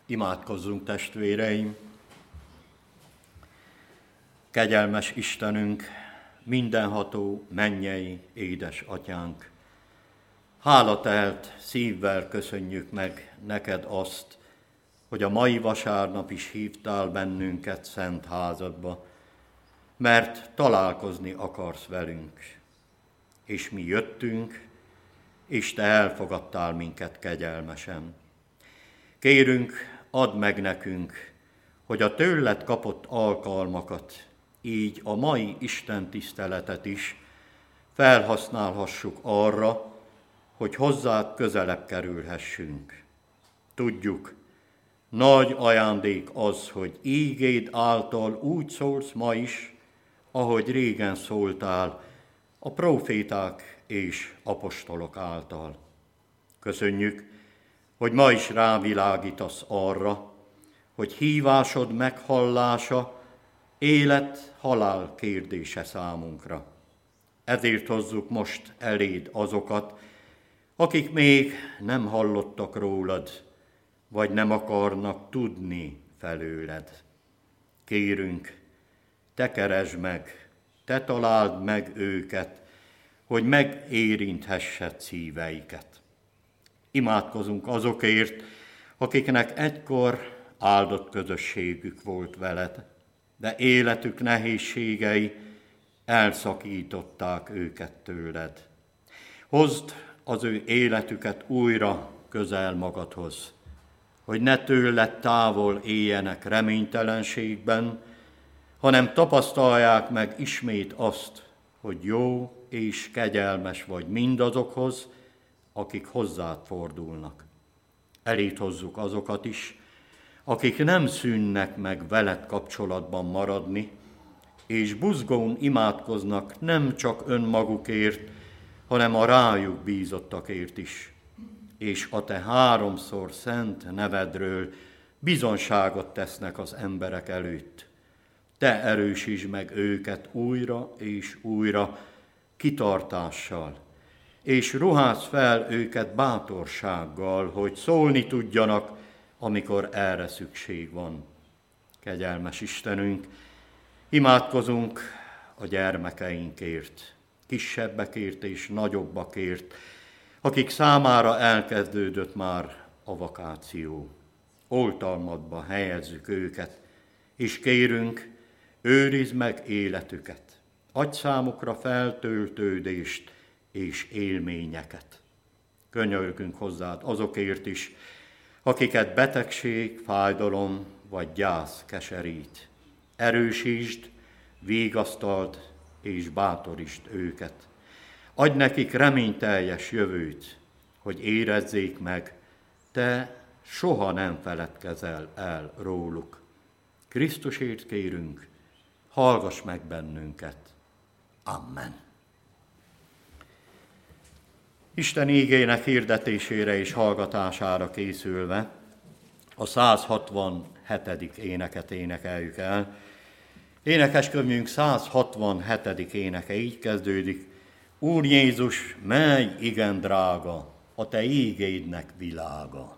Imádkozzunk, testvéreim! Kegyelmes Istenünk, mindenható mennyei édesatyánk! Hálatelt szívvel köszönjük meg neked azt, hogy a mai vasárnap is hívtál bennünket szent házadba, mert találkozni akarsz velünk. És mi jöttünk, és te elfogadtál minket kegyelmesen. Kérünk, add meg nekünk, hogy a tőled kapott alkalmakat, így a mai Isten tiszteletet is felhasználhassuk arra, hogy hozzád közelebb kerülhessünk. Tudjuk, nagy ajándék az, hogy ígéd által úgy szólsz ma is, ahogy régen szóltál a próféták és apostolok által. Köszönjük, hogy ma is rávilágítasz arra, hogy hívásod meghallása élet-halál kérdése számunkra. Ezért hozzuk most eléd azokat, akik még nem hallottak rólad, vagy nem akarnak tudni felőled. Kérünk, te keresd meg, te találd meg őket, hogy megérinthessed szíveiket. Imádkozunk azokért, akiknek egykor áldott közösségük volt veled, de életük nehézségei elszakították őket tőled. Hozd az ő életüket újra közel magadhoz, hogy ne tőled távol éljenek reménytelenségben, hanem tapasztalják meg ismét azt, hogy jó és kegyelmes vagy mindazokhoz, akik hozzád fordulnak. Eléd hozzuk azokat is, akik nem szűnnek meg veled kapcsolatban maradni, és buzgón imádkoznak nem csak önmagukért, hanem a rájuk bízottakért is, és a te háromszor szent nevedről bizonságot tesznek az emberek előtt. Te erősítsd meg őket újra és újra kitartással, és ruházd fel őket bátorsággal, hogy szólni tudjanak, amikor erre szükség van. Kegyelmes Istenünk, imádkozunk a gyermekeinkért, kisebbekért és nagyobbakért, akik számára elkezdődött már a vakáció. Oltalmadba helyezzük őket, és kérünk, őrizd meg életüket, adj számukra feltöltődést és élményeket. Könyörgünk hozzád azokért is, akiket betegség, fájdalom vagy gyász keserít. Erősítsd, vigasztald és bátorítsd őket. Adj nekik reményteljes jövőt, hogy érezzék meg, te soha nem feledkezel el róluk. Krisztusért kérünk, hallgass meg bennünket. Amen. Isten ígének hirdetésére és hallgatására készülve a 167. éneket énekeljük el. Énekeskönyvünk 167. éneke így kezdődik: Úr Jézus, mely igen drága, a te ígédnek világa.